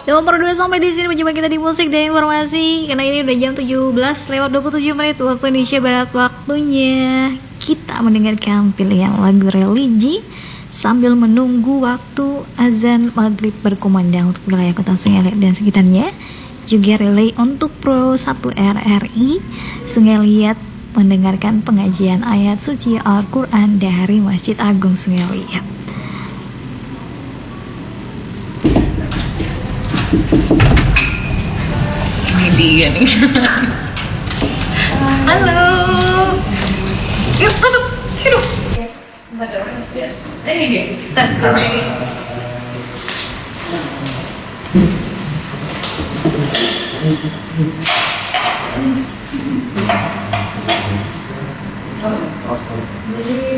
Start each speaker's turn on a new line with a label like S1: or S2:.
S1: Dan berdua sampai di sini berjumpa kita di musik dan informasi. Karena ini udah jam 17:27 waktu Indonesia Barat, waktunya kita mendengarkan pilihan lagu religi sambil menunggu waktu azan maghrib berkumandang untuk wilayah kota Sungai Liat dan sekitarnya. Juga relay untuk Pro 1 RRI Sungai Liat mendengarkan pengajian ayat suci Al-Quran dari Masjid Agung Sungai Liat.
S2: Ini dia nih. Halo. Yuk masuk. Hidup. Ada orang sih. Ini dia. Ini.